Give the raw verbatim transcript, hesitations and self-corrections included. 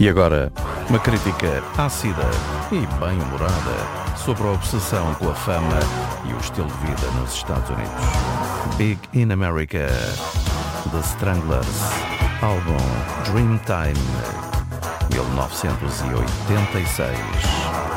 E agora, uma crítica ácida e bem-humorada sobre a obsessão com a fama e o estilo de vida nos Estados Unidos. Big in America, The Stranglers, álbum Dreamtime, mil novecentos e oitenta e seis.